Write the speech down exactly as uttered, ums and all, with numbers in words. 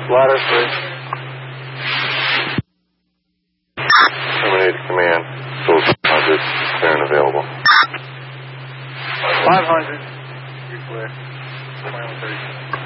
Ladder three. Terminate command. Soul five hundred. Clear and available. five hundred. You're clear. twenty-one thirty.